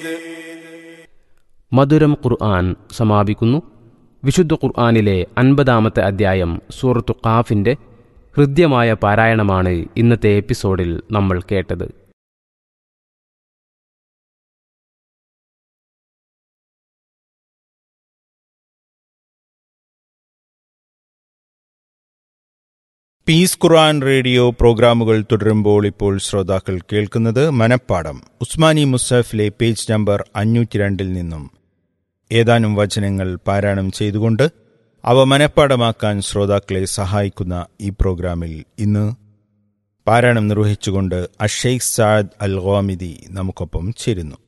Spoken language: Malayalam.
മധുരം ഖുർആൻ സമാപിക്കുന്നു. വിശുദ്ധ ഖുർആനിലെ 50-ാമത്തെ അധ്യായം സൂറത്തു ഖാഫിന്റെ ഹൃദ്യമായ പാരായണമാണ് ഇന്നത്തെ എപ്പിസോഡിൽ നമ്മൾ കേട്ടത്. പീസ് ഖുർആൻ റേഡിയോ പ്രോഗ്രാമുകൾ തുടരുമ്പോൾ ഇപ്പോൾ ശ്രോതാക്കൾ കേൾക്കുന്നത് മനപ്പാഠം. ഉസ്മാനി മുസ്ഹഫിലെ പേജ് നമ്പർ 502 നിന്നും ഏതാനും വചനങ്ങൾ പാരായണം ചെയ്തുകൊണ്ട് അവ മനപ്പാഠമാക്കാൻ ശ്രോതാക്കളെ സഹായിക്കുന്ന ഈ പ്രോഗ്രാമിൽ ഇന്ന് പാരായണം നിർവഹിച്ചുകൊണ്ട് അഷെയ്ഖ് സഅദ് അൽ ഗാമിദി നമുക്കൊപ്പം ചേരുന്നു.